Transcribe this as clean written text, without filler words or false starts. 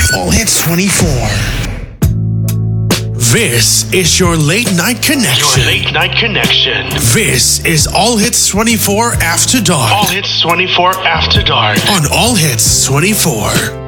All Hits 24. This is your late night connection. Your late night connection. This is All Hits 24 After Dark. All Hits 24 After Dark. On All Hits 24.